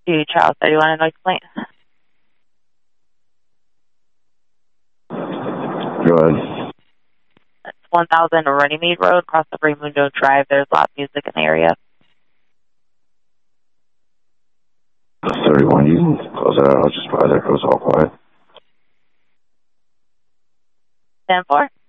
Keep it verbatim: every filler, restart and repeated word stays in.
to Charles thirty-one and noise complaint. Go ahead. It's one thousand Runnymede Road, across the Raymundo Drive. There's loud music in the area. thirty-one, you can close that out. I'll just buy that goes all quiet. ten four.